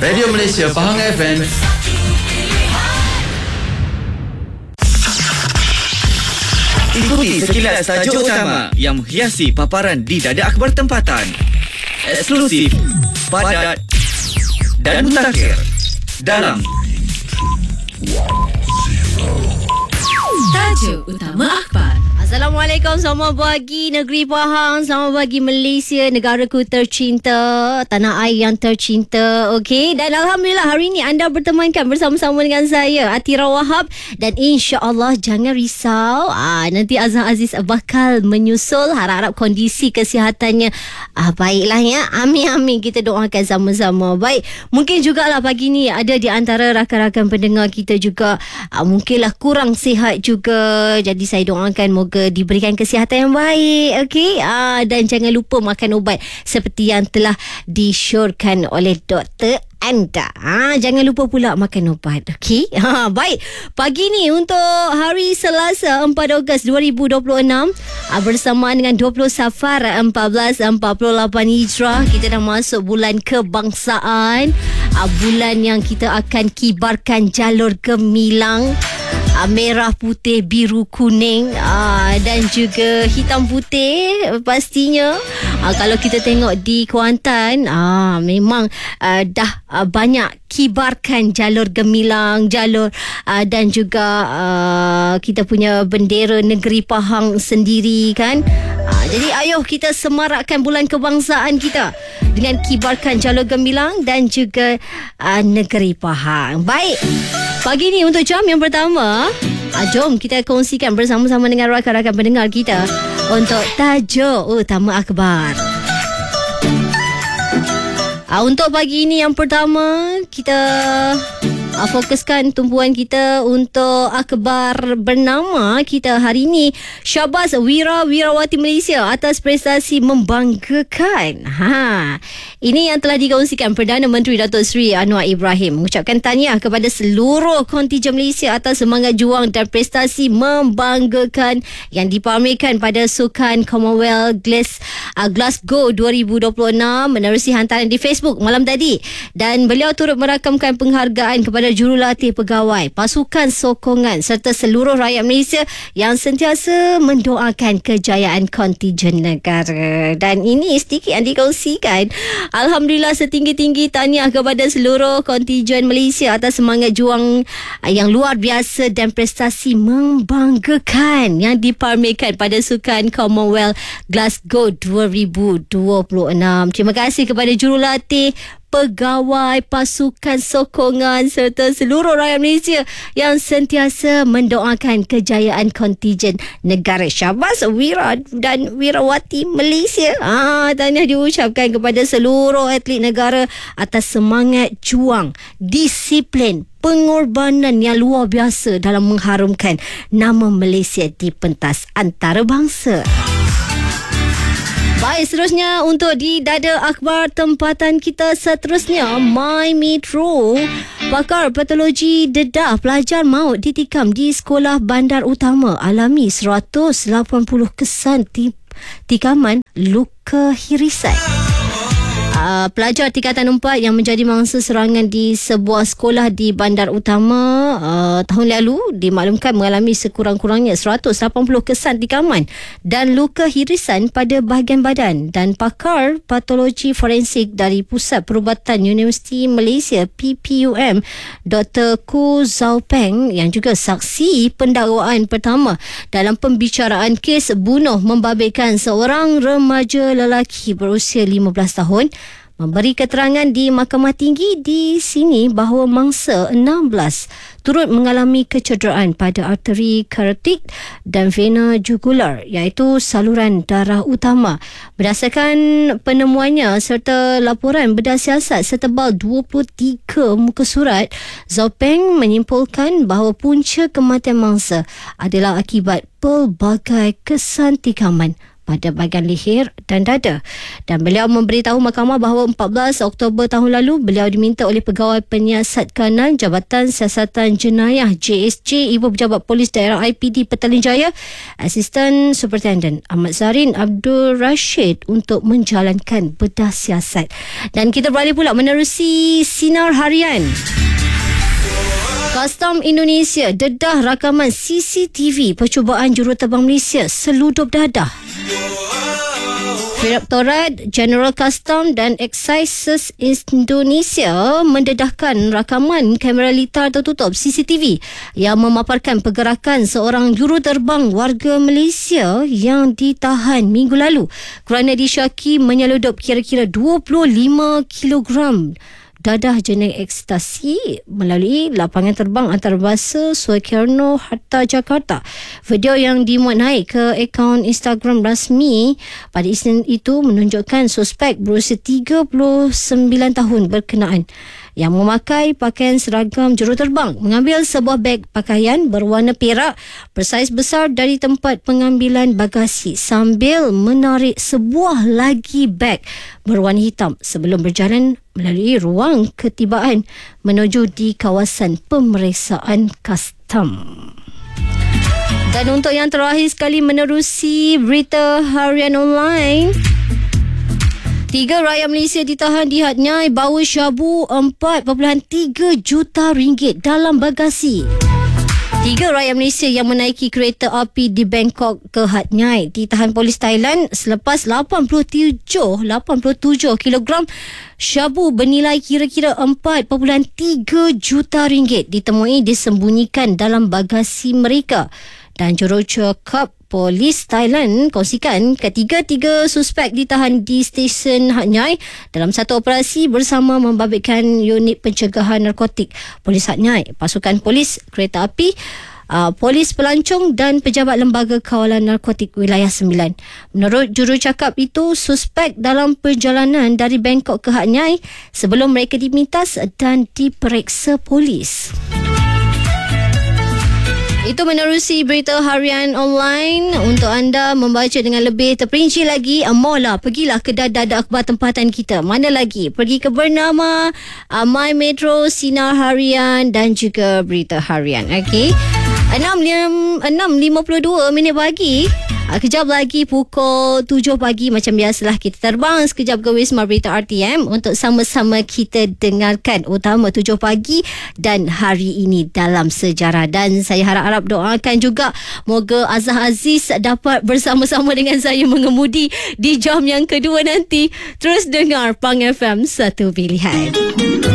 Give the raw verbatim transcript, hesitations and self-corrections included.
Radio Malaysia Pahang F M. Ikuti sekilas tajuk utama yang menghiasi paparan di Dada Akhbar Tempatan. Eksklusif, padat dan mutakhir dalam Tajuk Utama Akhbar. Assalamualaikum, selamat pagi negeri Pahang, selamat pagi Malaysia, negaraku tercinta, tanah air yang tercinta. Okey, dan Alhamdulillah hari ini anda bertemankan bersama-sama dengan saya Atira Wahab, dan insya-Allah jangan risau, aa, nanti Azhar Aziz bakal menyusul. Harap-harap kondisi kesihatannya ah, baiklah ya. Amin amin, kita doakan sama-sama. Baik, mungkin jugalah pagi ni ada di antara rakan-rakan pendengar kita juga aa, mungkinlah kurang sihat juga. Jadi saya doakan moga diberikan kesihatan yang baik, okey. Ah, dan jangan lupa makan ubat seperti yang telah disyorkan oleh doktor anda. Ah, jangan lupa pula makan ubat, okey. Ha, baik. Pagi ni untuk hari Selasa empat Ogos dua ribu dua puluh enam ah, bersamaan dengan dua puluh Safar seribu empat ratus empat puluh lapan Hijrah, kita dah masuk bulan kebangsaan. Ah, bulan yang kita akan kibarkan jalur gemilang. Uh, merah, putih, biru, kuning uh, dan juga hitam putih pastinya. Uh, kalau kita tengok di Kuantan, uh, memang uh, dah uh, banyak kibarkan jalur gemilang, jalur uh, dan juga uh, kita punya bendera negeri Pahang sendiri kan. Uh, jadi ayo kita semarakkan bulan kebangsaan kita dengan kibarkan jalur gemilang dan juga uh, negeri Pahang. Baik. Pagi ni untuk jam yang pertama, ah, jom kita kongsikan bersama-sama dengan rakan-rakan pendengar kita untuk tajuk utama akhbar. Ah, untuk pagi ini yang pertama, kita ah, fokuskan tumpuan kita untuk akhbar bernama kita hari ini. Syabas Wira Wirawati Malaysia atas prestasi membanggakan. Ha. Ini yang telah dikongsikan Perdana Menteri Datuk Seri Anwar Ibrahim, mengucapkan tahniah kepada seluruh kontijen Malaysia atas semangat juang dan prestasi membanggakan yang dipamerkan pada Sukan Commonwealth Glasgow dua ribu dua puluh enam menerusi hantaran di Facebook malam tadi. Dan beliau turut merakamkan penghargaan kepada jurulatih pegawai, pasukan sokongan serta seluruh rakyat Malaysia yang sentiasa mendoakan kejayaan kontijen negara. Dan ini sedikit yang dikongsikan. Alhamdulillah, setinggi-tinggi tahniah kepada seluruh kontijen Malaysia atas semangat juang yang luar biasa dan prestasi membanggakan yang dipamerkan pada Sukan Commonwealth Glasgow dua ribu dua puluh enam. Terima kasih kepada jurulatih, pegawai, pasukan sokongan serta seluruh rakyat Malaysia yang sentiasa mendoakan kejayaan kontijen negara. Syabas Wira dan Wirawati Malaysia. Ah, tahniah diucapkan kepada seluruh atlet negara atas semangat juang, disiplin, pengorbanan yang luar biasa dalam mengharumkan nama Malaysia di pentas antarabangsa. Baik, seterusnya untuk di Dada Akhbar tempatan kita seterusnya, My Metro. Pakar patologi dedah pelajar maut ditikam di Sekolah Bandar Utama alami seratus lapan puluh kesan tikaman luka hirisan. Uh, pelajar tingkatan empat yang menjadi mangsa serangan di sebuah sekolah di Bandar Utama uh, tahun lalu dimaklumkan mengalami sekurang-kurangnya seratus lapan puluh kesan tikaman dan luka hirisan pada bahagian badan. Dan pakar patologi forensik dari Pusat Perubatan Universiti Malaysia P P U M, Doktor Ku Zhao Peng, yang juga saksi pendakwaan pertama dalam pembicaraan kes bunuh membabitkan seorang remaja lelaki berusia lima belas tahun, memberi keterangan di Mahkamah Tinggi di sini bahawa mangsa enam belas turut mengalami kecederaan pada arteri karotik dan vena jugular, iaitu saluran darah utama. Berdasarkan penemuannya serta laporan bedah siasat setebal dua puluh tiga muka surat, Zhao Peng menyimpulkan bahawa punca kematian mangsa adalah akibat pelbagai kesan tikaman pada bahagian leher dan dada. Dan beliau memberitahu mahkamah bahawa empat belas Oktober tahun lalu beliau diminta oleh Pegawai Penyiasat Kanan Jabatan Siasatan Jenayah J S J, Ibu Pejabat Polis Daerah I P D Petaling Jaya, Asisten Superintendent Ahmad Zarin Abdul Rashid untuk menjalankan bedah siasat. Dan kita beralih pula menerusi Sinar Harian. Kastam Indonesia dedah rakaman C C T V percubaan juruterbang Malaysia seludup dadah. Direktorat Jeneral Kastam dan Excise Indonesia mendedahkan rakaman kamera litar tertutup C C T V yang memaparkan pergerakan seorang juruterbang warga Malaysia yang ditahan minggu lalu kerana disyaki menyeludup kira-kira dua puluh lima kilogram dadah jenis ekstasi melalui lapangan terbang antarabangsa Sukarno Hatta Jakarta. Video yang dimuat naik ke akaun Instagram rasmi pada Isnin itu menunjukkan suspek berusia tiga puluh sembilan tahun berkenaan yang memakai pakaian seragam juruterbang mengambil sebuah beg pakaian berwarna perak bersaiz besar dari tempat pengambilan bagasi sambil menarik sebuah lagi beg berwarna hitam sebelum berjalan melalui ruang ketibaan menuju di kawasan pemeriksaan kastam. Dan untuk yang terakhir sekali menerusi berita harian online, tiga rakyat Malaysia ditahan di Hat Nyai bawa syabu empat perpuluhan tiga juta ringgit dalam bagasi. Tiga rakyat Malaysia yang menaiki kereta api di Bangkok ke Hat Nyai ditahan polis Thailand selepas lapan puluh tujuh kilogram syabu bernilai kira-kira empat perpuluhan tiga juta ringgit ditemui disembunyikan dalam bagasi mereka. Dan jurucakap Polis Thailand kongsikan ketiga-tiga suspek ditahan di stesen Hat Nyai dalam satu operasi bersama membabitkan unit pencegahan narkotik Polis Hat Nyai, pasukan polis kereta api, uh, polis pelancong dan pejabat lembaga kawalan narkotik wilayah sembilan. Menurut jurucakap itu, suspek dalam perjalanan dari Bangkok ke Hat Nyai sebelum mereka dimintas dan diperiksa polis. Itu menerusi berita harian online. Untuk anda membaca dengan lebih terperinci lagi, maulah pergilah ke dadah akhbar tempatan kita. Mana lagi? Pergi ke Bernama, uh, My Metro, Sinar Harian dan juga berita harian. Okey. enam lima puluh dua minit pagi. Kejap lagi pukul tujuh pagi macam biasalah kita terbang sekejap ke Wisma Berita R T M untuk sama-sama kita dengarkan utama tujuh pagi dan hari ini dalam sejarah. Dan saya harap-harap doakan juga moga Azhar Aziz dapat bersama-sama dengan saya mengemudi di jam yang kedua nanti. Terus dengar Pang F M, satu pilihan.